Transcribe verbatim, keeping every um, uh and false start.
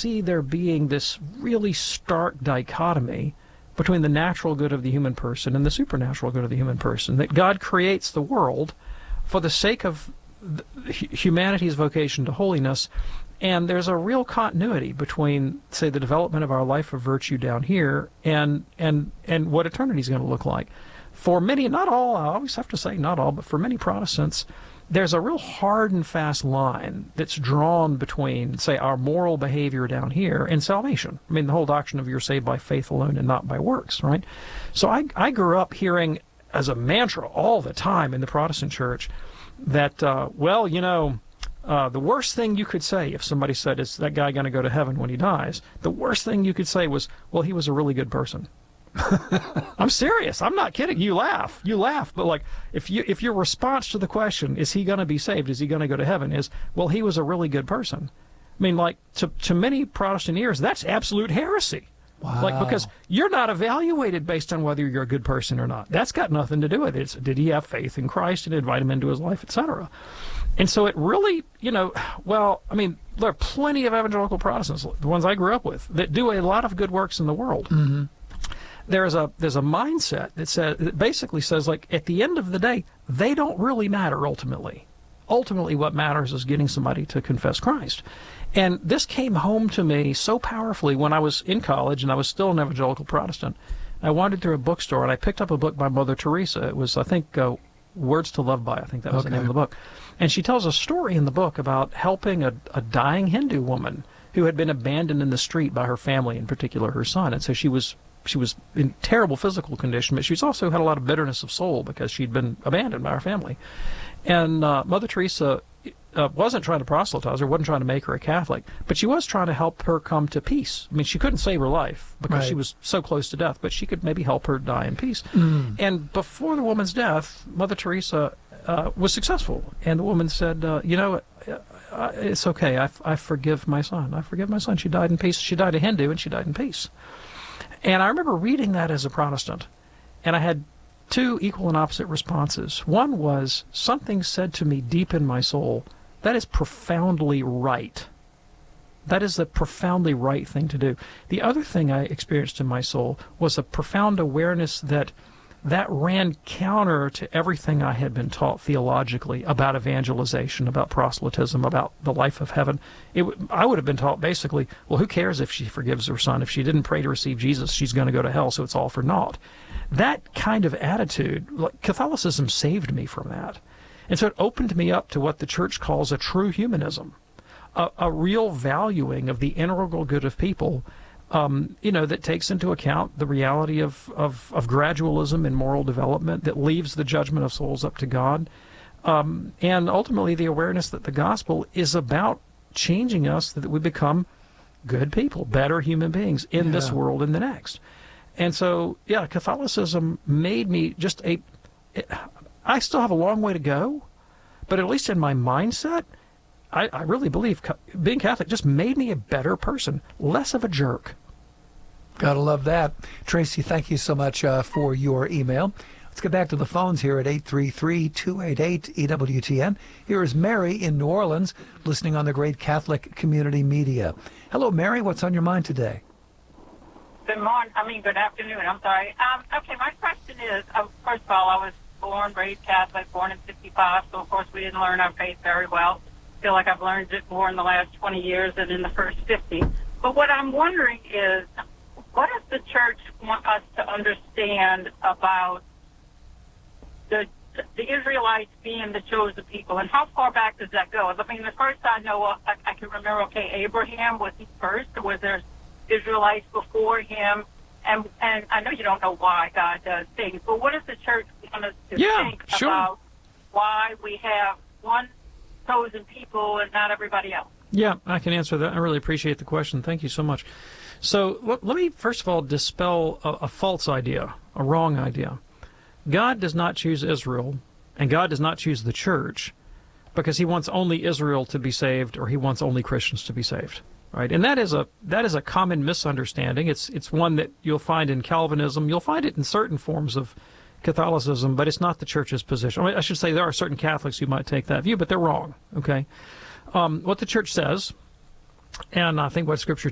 see there being this really stark dichotomy between the natural good of the human person and the supernatural good of the human person, that God creates the world for the sake of humanity's vocation to holiness, and there's a real continuity between, say, the development of our life of virtue down here and and and what eternity is going to look like. For many, not all, I always have to say not all, but for many Protestants, there's a real hard and fast line that's drawn between, say, our moral behavior down here and salvation. I mean, the whole doctrine of you're saved by faith alone and not by works, right? So I, I grew up hearing as a mantra all the time in the Protestant church that, uh, well, you know, uh, the worst thing you could say if somebody said, is that guy going to go to heaven when he dies? The worst thing you could say was, well, he was a really good person. I'm serious. I'm not kidding. You laugh. You laugh. But like, if you if your response to the question, is he going to be saved? Is he going to go to heaven? Is, well, he was a really good person. I mean, like, to, to many Protestant ears, that's absolute heresy. Wow. Like, because you're not evaluated based on whether you're a good person or not. That's got nothing to do with it. It's, did he have faith in Christ and invite him into his life, et cetera? And so it really, you know, well, I mean, there are plenty of evangelical Protestants, the ones I grew up with, that do a lot of good works in the world. Mm-hmm. There's a there's a mindset that says that basically says, like, at the end of the day, they don't really matter ultimately. Ultimately, what matters is getting somebody to confess Christ. And this came home to me so powerfully when I was in college and I was still an evangelical Protestant. I wandered through a bookstore and I picked up a book by Mother Teresa. It was, I think, uh, Words to Love By. I think that was okay. the name of the book. And she tells a story in the book about helping a, a dying Hindu woman who had been abandoned in the street by her family, in particular her son. And so she was She was in terrible physical condition, but she's also had a lot of bitterness of soul because she'd been abandoned by her family. And uh, Mother Teresa uh, wasn't trying to proselytize her, wasn't trying to make her a Catholic, but she was trying to help her come to peace. I mean, she couldn't save her life because right. she was so close to death, but she could maybe help her die in peace. Mm. And before the woman's death, Mother Teresa uh, was successful. And the woman said, uh, you know, uh, it's okay. I, I forgive my son. I forgive my son. She died in peace. She died a Hindu, and she died in peace. And I remember reading that as a Protestant, and I had two equal and opposite responses. One was, something said to me deep in my soul, that is profoundly right. That is the profoundly right thing to do. The other thing I experienced in my soul was a profound awareness that that ran counter to everything I had been taught theologically about evangelization, about proselytism, about the life of heaven. It, I would have been taught basically, well, who cares if she forgives her son? If she didn't pray to receive Jesus, she's going to go to hell, so it's all for naught. That kind of attitude, like, Catholicism saved me from that. And so it opened me up to what the church calls a true humanism, a, a real valuing of the integral good of people, Um, you know, that takes into account the reality of, of, of gradualism in moral development, that leaves the judgment of souls up to God, um, and ultimately the awareness that the gospel is about changing us so that we become good people, better human beings in yeah. this world and the next. And so, yeah, Catholicism made me just a... It, I still have a long way to go, but at least in my mindset, I, I really believe being Catholic just made me a better person, less of a jerk. Gotta love that. Tracy, thank you so much uh, for your email. Let's get back to the phones here at eight three three, two eight eight, E W T N. Here is Mary in New Orleans, listening on the Great Catholic Community Media. Hello, Mary. What's on your mind today? Good morning. I mean, good afternoon. I'm sorry. Um, okay, my question is, uh, first of all, I was born, raised Catholic, born in fifty-five, so of course we didn't learn our faith very well. I feel like I've learned it more in the last twenty years than in the first fifty. But what I'm wondering is, what does the church want us to understand about the the Israelites being the chosen people, and how far back does that go? I mean, the first I know of, I, I can remember, okay, Abraham, was he first, or was there Israelites before him? And and I know you don't know why God does things, but what does the church want us to yeah, think sure. about why we have one chosen people and not everybody else? Yeah, I can answer that. I really appreciate the question. Thank you so much. So let, let me, first of all, dispel a, a false idea, a wrong idea. God does not choose Israel, and God does not choose the church because he wants only Israel to be saved, or he wants only Christians to be saved. Right? And that is a that is a common misunderstanding. It's it's one that you'll find in Calvinism. You'll find it in certain forms of Catholicism, but it's not the church's position. I mean, I should say there are certain Catholics who might take that view, but they're wrong. Okay, um, what the church says, and I think what Scripture